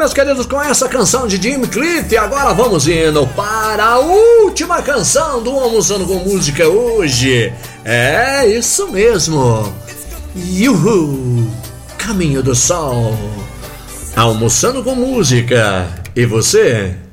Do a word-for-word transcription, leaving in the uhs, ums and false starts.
meus queridos, com essa canção de Jimmy Cliff, agora vamos indo para a última canção do Almoçando com Música hoje. É isso mesmo. Yuhu, Caminho do Sol. Almoçando com Música. E você?